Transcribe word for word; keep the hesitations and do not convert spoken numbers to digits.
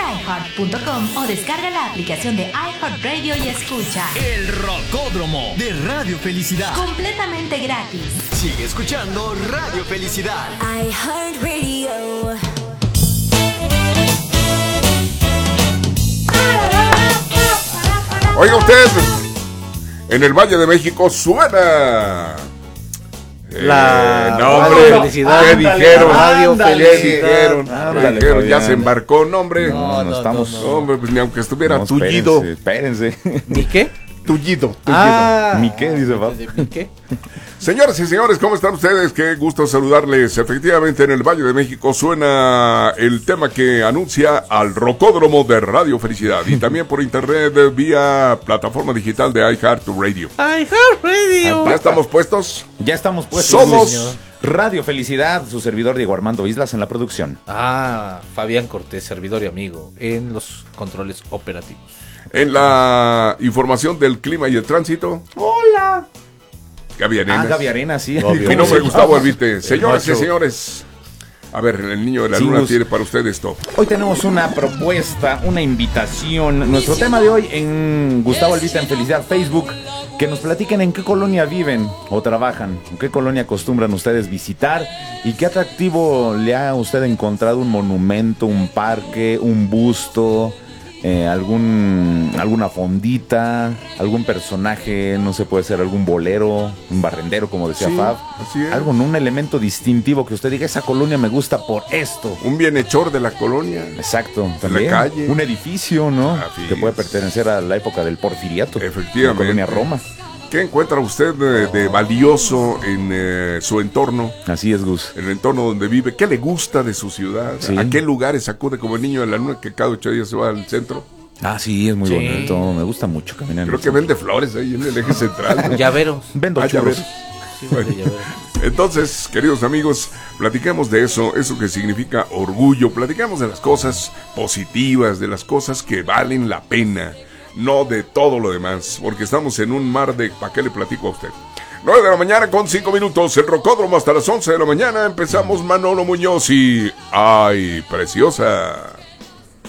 i heart punto com o descarga la aplicación de iHeartRadio y escucha El Rocódromo de Radio Felicidad. Completamente gratis. Sigue escuchando Radio Felicidad. iHeartRadio. Oiga usted, en el Valle de México suena la eh, no, hombre, Felicidad. ¿qué dijeron? Radio ¿Qué Felicidad. dijeron? Ándale, ¿Qué dijeron? Ya Fabián. se embarcó, no, hombre. No, no estamos. Hombre, pues ni aunque estuviera No, tullido. espérense, espérense. ¿Mi qué? Tullido, tullido. Ah, ¿Mi qué? Dice Fab. ¿de mi qué? Señoras y señores, ¿cómo están ustedes? Qué gusto saludarles. Efectivamente, en el Valle de México suena el tema que anuncia al Rocódromo de Radio Felicidad. Y también por internet vía plataforma digital de iHeartRadio. iHeartRadio. ¿Ya estamos puestos? Ya estamos puestos. Somos señor. Radio Felicidad, su servidor Diego Armando Islas en la producción. Ah, Fabián Cortés, servidor y amigo, en los controles operativos. en la información del clima y el tránsito. Hola. Gaby Ah, Arenas. Gaby Arenas, sí. Obvio. Mi nombre es Gustavo Elvite. Señoras y macho. señores, a ver, el niño de la Sí, luna Gus. tiene para ustedes esto. Hoy tenemos una propuesta, una invitación. Nuestro tema de hoy en Gustavo Elvita en Felicidad Facebook, que nos platiquen en qué colonia viven o trabajan, en qué colonia acostumbran ustedes visitar y qué atractivo le ha usted encontrado un monumento, un parque, un busto, eh, algún alguna fondita, algún personaje, no sé, puede ser algún bolero, un barrendero, como decía Sí, Fab. así es. Algo, ¿no? Un elemento distintivo que usted diga, esa colonia me gusta por esto. Un bienhechor de la colonia. Exacto, la también calle. un edificio, ¿no? Así Que puede es. pertenecer a la época del Porfiriato. Efectivamente. La colonia Roma. ¿Qué encuentra usted de, de valioso en eh, su entorno? Así es, Gus. En el entorno donde vive. ¿Qué le gusta de su ciudad? Sí. ¿A qué lugares acude como el niño de la luna que cada ocho días se va al centro? Ah, sí, es muy Sí. bonito. Me gusta mucho caminar. en Creo el que centro. vende flores ahí en el eje central, ¿no? Llaveros. Vendo Ah, ya churros. ves. Sí, vale, llaveros. Entonces, queridos amigos, platiquemos de eso, eso que significa orgullo, platicamos de las cosas positivas, de las cosas que valen la pena, no de todo lo demás, porque estamos en un mar de... ¿Para qué le platico a usted? nueve de la mañana con cinco minutos, el Rocódromo hasta las once de la mañana, empezamos Manolo Muñoz y... ¡Ay, preciosa!